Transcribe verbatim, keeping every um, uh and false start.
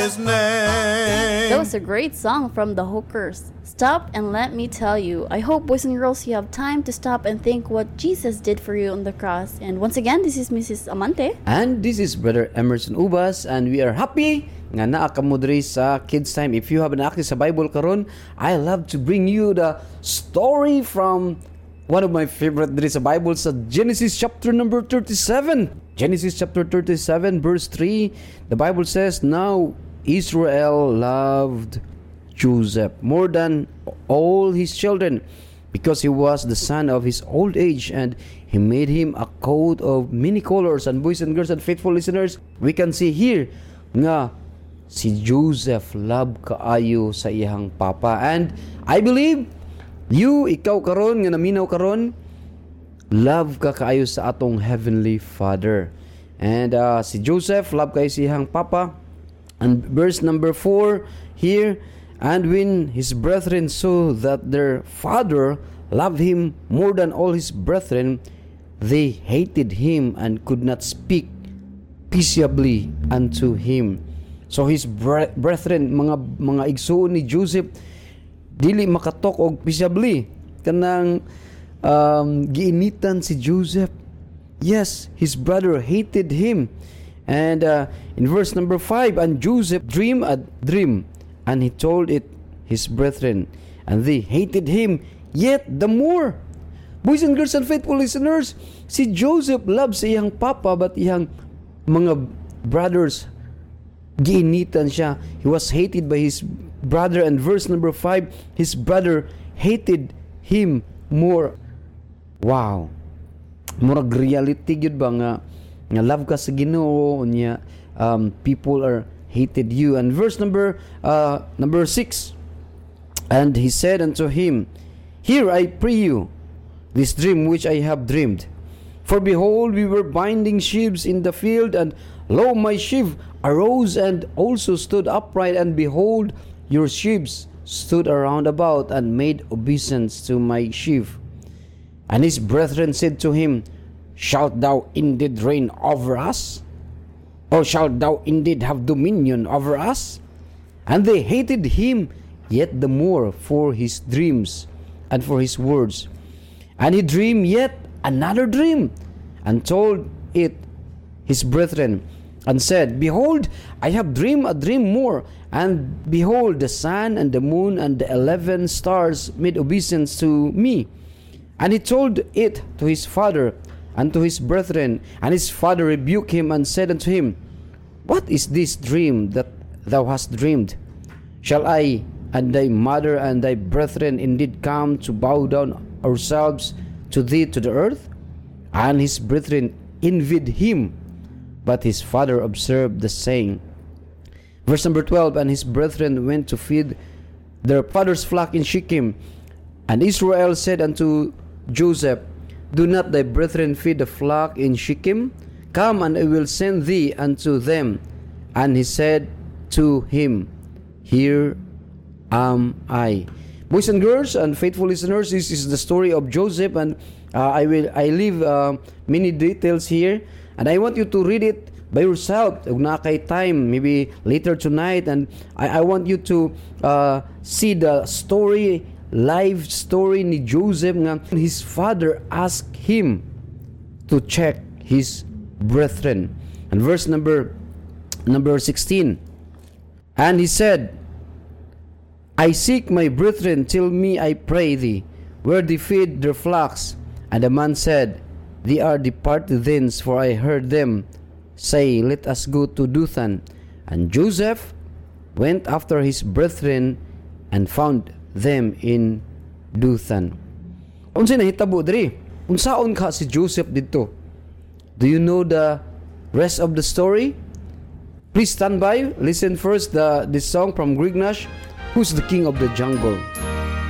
His name. That was a great song from the Hookers. Stop and let me tell you. I hope, boys and girls, you have time to stop and think what Jesus did for you on the cross. And once again, this is Missus Amante. And this is Brother Emerson Ubas, and we are happy nga naa kamo diri sa Kids Time. If you have an access sa Bible karon, I love to bring you the story from one of my favorite diri sa Bible sa Genesis chapter number thirty-seven. Genesis chapter thirty-seven verse three. The Bible says, "Now Israel loved Joseph more than all his children, because he was the son of his old age, and he made him a coat of many colors." And boys and girls and faithful listeners, we can see here nga si Joseph love kaayo sa iyang papa. And I believe you, ikaw karon nga naminaw karon, love ka kaayo sa atong Heavenly Father. And uh, si Joseph love kaayo sa iyang papa. And verse number four here, "And when his brethren saw that their father loved him more than all his brethren, they hated him and could not speak peaceably unto him." So his bre- brethren, mga mga igsoon ni Joseph, dili makatok og peaceably. Kanang um, giinitan si Joseph. Yes, his brother hated him. And uh, in verse number five, "And Joseph dreamed a dream, and he told it his brethren, and they hated him yet the more." Boys and girls and faithful listeners, si Joseph loves sa iyang papa, but iyang mga brothers, giinitan siya. He was hated by his brother. And verse number five, his brother hated him more. Wow. Murag reality gyud ba nga nga love ka sa Ginoo niya, um, people are hated you. And verse number uh, number six, "And he said unto him, Hear, I pray you, this dream which I have dreamed. For behold, we were binding sheaves in the field, and lo, my sheaf arose and also stood upright, and behold, your sheaves stood around about and made obeisance to my sheaf. And his brethren said to him, Shalt thou indeed reign over us? Or shalt thou indeed have dominion over us? And they hated him yet the more for his dreams and for his words. And he dreamed yet another dream, and told it his brethren, and said, Behold, I have dreamed a dream more. And behold, the sun and the moon and the eleven stars made obeisance to me. And he told it to his father and to his brethren. And his father rebuked him and said unto him, What is this dream that thou hast dreamed? Shall I and thy mother and thy brethren indeed come to bow down ourselves to thee to the earth? And his brethren envied him, but his father observed the saying. Verse number twelve, And his brethren went to feed their father's flock in Shechem. And Israel said unto Joseph, Do not thy brethren feed the flock in Shechem? Come, and I will send thee unto them. And he said to him, Here am I. Boys and girls and faithful listeners, this is the story of Joseph, and uh, I will I leave uh, many details here, and I want you to read it by yourself. Kung na kay time, maybe later tonight, and I, I want you to uh, see the story, live story ni Joseph nga his father asked him to check his brethren. And verse number number sixteen, And he said, I seek my brethren, tell me, I pray thee, where they feed their flocks. And the man said, They are departed thence, for I heard them say, Let us go to Dothan. And Joseph went after his brethren and found them in Dothan. Unsay nahitabo diri? Unsaon ka si Joseph dito? Do you know the rest of the story? Please stand by. Listen first the this song from Greg Nash, Who's the King of the Jungle.